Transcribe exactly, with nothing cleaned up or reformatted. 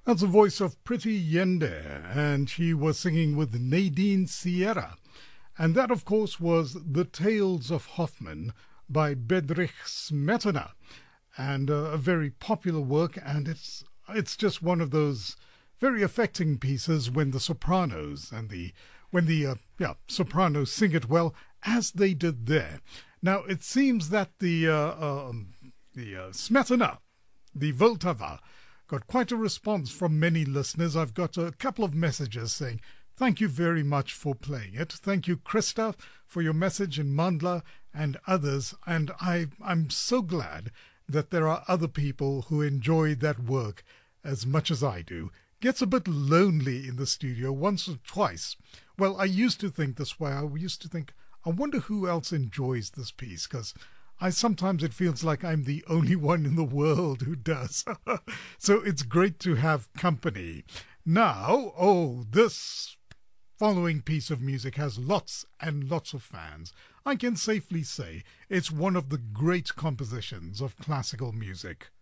That's the voice of Pretty Yende, and she was singing with Nadine Sierra. And that, of course, was The Tales of Hoffmann by Bedřich Smetana, and uh, a very popular work, and it's it's just one of those very affecting pieces when the sopranos and the when the uh, yeah sopranos sing it well, as they did there. Now it seems that the uh, um, the uh, Smetana, the Vltava, got quite a response from many listeners. I've got a couple of messages saying, thank you very much for playing it. Thank you, Krista, for your message, and Mandla and others. And I, I'm so glad that there are other people who enjoy that work as much as I do. Gets a bit lonely in the studio once or twice. Well, I used to think this way. I used to think, I wonder who else enjoys this piece, because I sometimes it feels like I'm the only one in the world who does. So it's great to have company. Now, oh, this following piece of music has lots and lots of fans. I can safely say it's one of the great compositions of classical music.